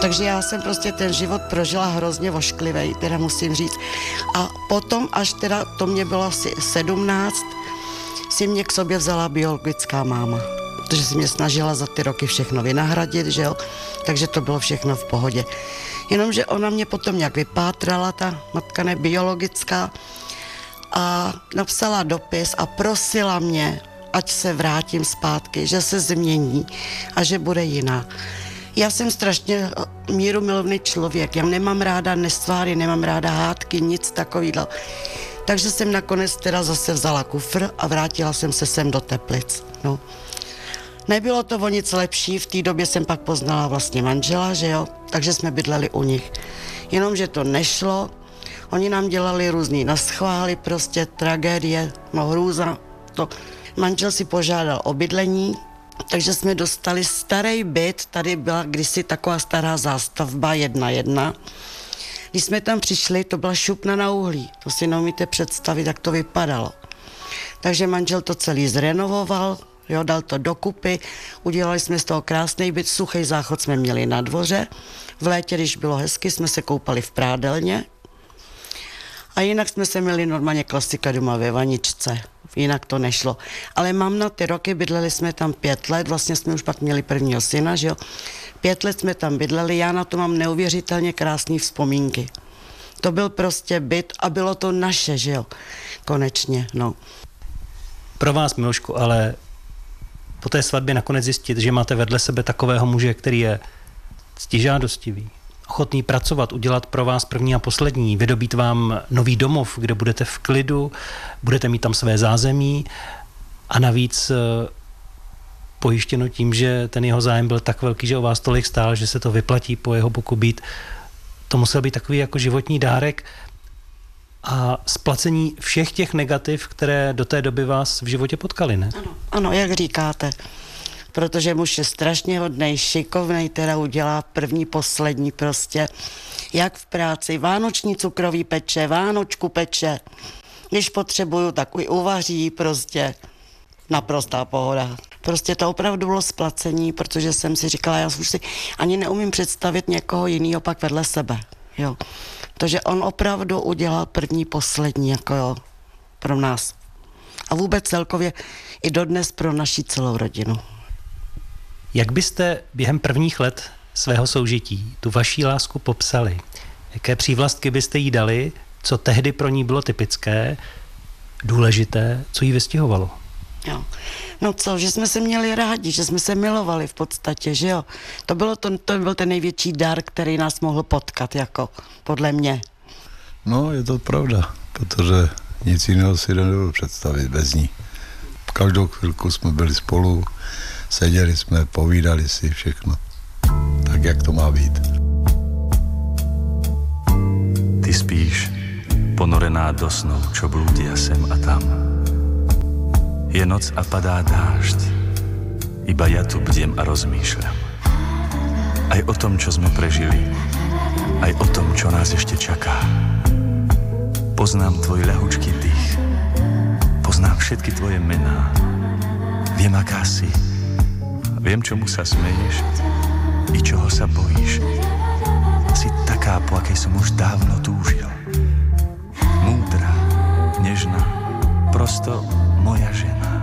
Takže já jsem prostě ten život prožila hrozně vošklivej, teda musím říct. A potom, až teda to mě bylo asi 17, si mě k sobě vzala biologická máma. Protože si mě snažila za ty roky všechno vynahradit, že jo. Takže to bylo všechno v pohodě. Jenomže ona mě potom nějak vypátrala, ta matka nebiologická, a napsala dopis a prosila mě, ať se vrátím zpátky, že se změní a že bude jiná. Já jsem strašně mírumilovný člověk, já nemám ráda nesváry, nemám ráda hádky, nic takového. Takže jsem nakonec teda zase vzala kufr a vrátila jsem se sem do Teplic. No. Nebylo to o nic lepší, v té době jsem pak poznala vlastně manžela, že jo, takže jsme bydleli u nich. Jenomže to nešlo, oni nám dělali různý naschvály, prostě tragédie, no hrůza. To. Manžel si požádal o bydlení, takže jsme dostali starý byt, tady byla kdysi taková stará zástavba 1:1. Když jsme tam přišli, to byla šupna na uhlí, to si neumíte představit, jak to vypadalo. Takže manžel to celý zrenovoval, jo, dal to dokupy, udělali jsme z toho krásný byt, suchý záchod jsme měli na dvoře, v létě, když bylo hezky, jsme se koupali v prádelně a jinak jsme se měli normálně klasika doma ve vaničce, jinak to nešlo. Ale mám na ty roky, bydleli jsme tam 5 let, vlastně jsme už pak měli prvního syna, že jo. 5 let jsme tam bydleli, já na to mám neuvěřitelně krásné vzpomínky. To byl prostě byt a bylo to naše, že jo, konečně, no. Pro vás, Milošku, ale po té svatbě nakonec zjistit, že máte vedle sebe takového muže, který je ctižádostivý, ochotný pracovat, udělat pro vás první a poslední, vydobít vám nový domov, kde budete v klidu, budete mít tam své zázemí a navíc pojištěno tím, že ten jeho zájem byl tak velký, že o vás tolik stál, že se to vyplatí po jeho boku být. To musel být takový jako životní dárek a splacení všech těch negativ, které do té doby vás v životě potkaly, ne? Ano, jak říkáte. Protože muž je strašně hodnej, šikovnej, teda udělá první, poslední prostě. Jak v práci, vánoční cukrový peče, vánočku peče. Když potřebuju, tak uvaří prostě. Naprostá pohoda. Prostě to opravdu bylo splacení, protože jsem si říkala, já už si ani neumím představit někoho jiného pak vedle sebe, jo. Protože on opravdu udělal první, poslední, jako jo, pro nás. A vůbec celkově i dodnes pro naši celou rodinu. Jak byste během prvních let svého soužití tu vaší lásku popsali? Jaké přívlastky byste jí dali, co tehdy pro ní bylo typické, důležité, co jí vystihovalo? Jo. No co, že jsme se měli rádi, že jsme se milovali v podstatě, že jo. To byl ten největší dar, který nás mohl potkat, jako podle mě. No, je to pravda, protože nic jiného si nedovedu představit bez ní. Každou chvilku jsme byli spolu, seděli jsme, povídali si všechno. Tak, jak to má být. Ty spíš, ponorená do snov, čo blúdia sem a tam. Je noc a padá dážď, iba ja tu bdiem a rozmýšľam. Aj o tom, čo sme prežili, aj o tom, čo nás ešte čaká. Poznám tvoj ľahučký dých, poznám všetky tvoje mená. Viem, aká si, viem, čomu sa smeješ i čoho sa bojíš. Si taká, po akej som už dávno túžil. Múdra, nežná, prosto moja žena.